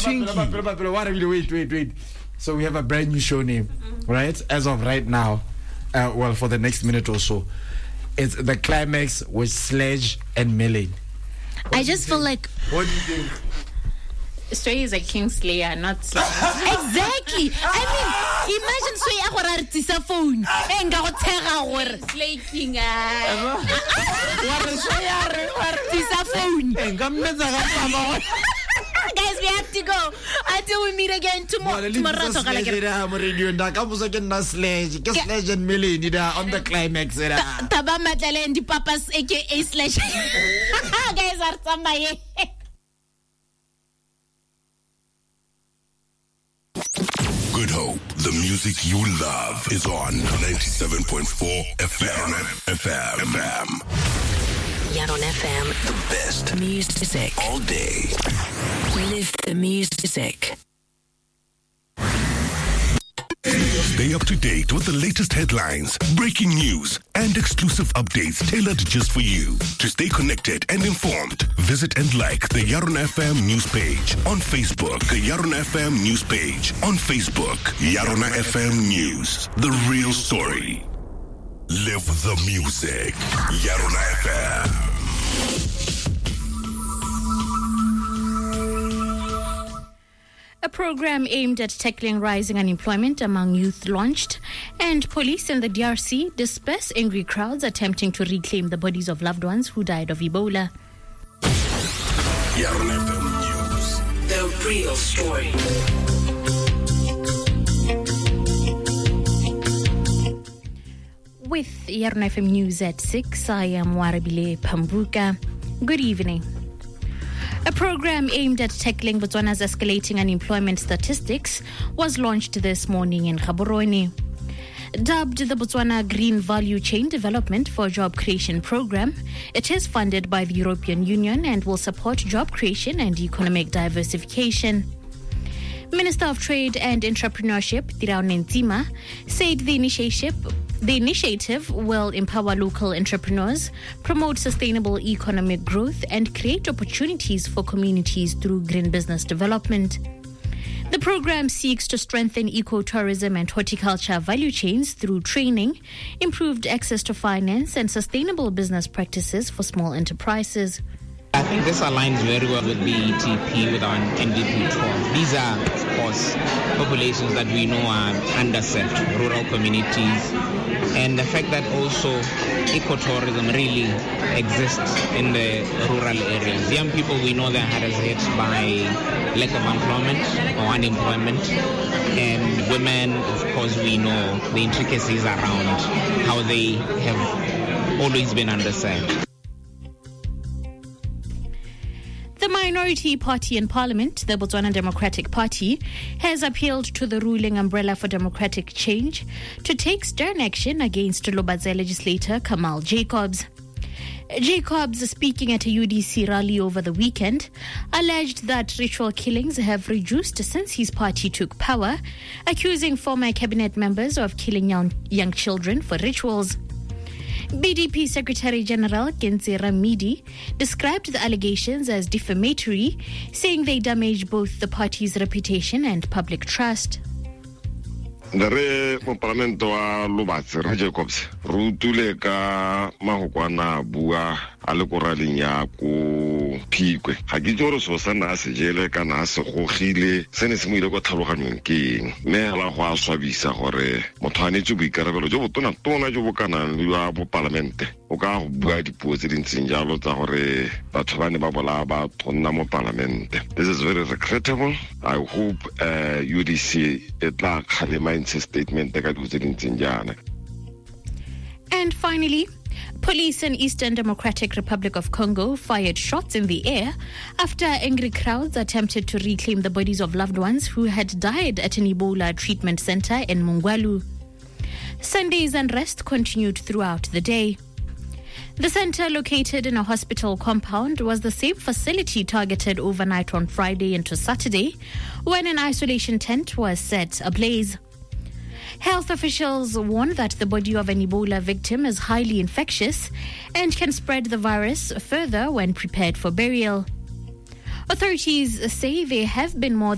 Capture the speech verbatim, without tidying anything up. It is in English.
Twinkie. Wait, wait, wait. So we have a brand new show name, right? As of right now, uh, well, for the next minute or so, it's the climax with Sledge and Melanie. I just feel like. What do you think? Sway is a Kingslayer, not Sledge. Exactly. I mean, imagine Sway a gore artisa phone. Enga go tshega gore Slay King. What is Sway artisa phone. Enga mmetsa ga tsama. Guys, we have to go until we meet again tomorrow. Tomorrow, Sledge and Melanie on the climax. Taba Matlale and the Papas, aka Slash. Guys, are somebody. Good Hope, the music you love, is on ninety-seven point four F M. F M. F M. Yaron F M. The best music all day. Live the music. Stay up to date with the latest headlines, breaking news, and exclusive updates tailored just for you. To stay connected and informed, visit and like the Yaron F M news page on Facebook. The Yaron F M news page on Facebook. Yaron F M News, the real story. Live the music. Yaron F M. A program aimed at tackling rising unemployment among youth launched, and police in the D R C disperse angry crowds attempting to reclaim the bodies of loved ones who died of Ebola. Yaron F M News, the real story. With Yaron F M News at six, I am Warabile Pambuka. Good evening. A program aimed at tackling Botswana's escalating unemployment statistics was launched this morning in Gaborone. Dubbed the Botswana Green Value Chain Development for Job Creation Program, it is funded by the European Union and will support job creation and economic diversification. Minister of Trade and Entrepreneurship, Tirao Nentsima, said the initiative The initiative will empower local entrepreneurs, promote sustainable economic growth, and create opportunities for communities through green business development. The program seeks to strengthen ecotourism and horticulture value chains through training, improved access to finance, and sustainable business practices for small enterprises. I think this aligns very well with the E T P, with our N D P twelve. These are, of course, populations that we know are underserved, rural communities, and the fact that also ecotourism really exists in the rural areas. Young people, we know they're hardest hit by lack of employment or unemployment, and women, of course, we know the intricacies around how they have always been underserved. The minority party in parliament, the Botswana Democratic Party, has appealed to the ruling Umbrella for Democratic Change to take stern action against Lobadze legislator Kamal Jacobs. Jacobs, speaking at a U D C rally over the weekend, alleged that ritual killings have reduced since his party took power, accusing former cabinet members of killing young, young children for rituals. B D P Secretary General Kentse Ramidi described the allegations as defamatory, saying they damage both the party's reputation and public trust. Re mo parlamento wa Lobatse re Jacobs re utule ka mahokwana bua a le ko raleng ya ko Phikwe ga ke tsore so sana se jele kana se gogile se ne se mo ile go tlhaloganyong ke eng me la go a swabisa gore motho a netse boikarabelo jo botona tona jo bokana le wa bo parlamente o ka go bua dipuo tse dintseng jalo tsa gore batho ba ne ba bola ba tonna mo parlamente. This is very regrettable. I hope uh, U D C it la khalema statement. And finally, police in Eastern Democratic Republic of Congo fired shots in the air after angry crowds attempted to reclaim the bodies of loved ones who had died at an Ebola treatment center in Mungwalu. Sunday's unrest continued throughout the day. The center, located in a hospital compound, was the same facility targeted overnight on Friday into Saturday when an isolation tent was set ablaze. Health officials warn that the body of an Ebola victim is highly infectious and can spread the virus further when prepared for burial. Authorities say there have been more